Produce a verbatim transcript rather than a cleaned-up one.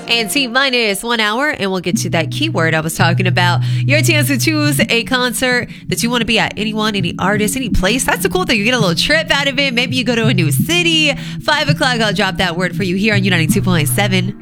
And T minus one hour, and we'll get to that keyword I was talking about. Your chance to choose a concert that you want to be at. Anyone, any artist, any place. That's the cool thing. You get a little trip out of it. Maybe you go to a new city. Five o'clock, I'll drop that word for you here on U ninety-two point seven.